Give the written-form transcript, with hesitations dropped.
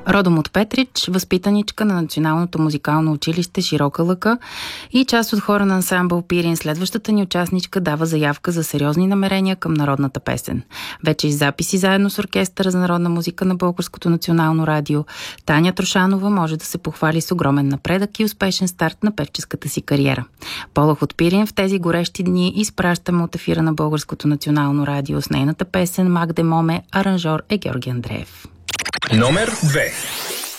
Родом от Петрич, възпитаничка на Националното музикално училище Широка лъка и част от хора на ансамбъл Пирин, следващата ни участничка дава заявка за сериозни намерения към народната песен. Вече и записи заедно с оркестъра за народна музика на Българското национално радио. Таня Трошанова може да се похвали с огромен напредък и успешен старт на певческата си кариера. Полах от Пирин в тези горещи дни изпращаме от ефира на Българското национално радио с нейната песен "Мак де Моме", аранжор е Георги Андреев. Номер 2.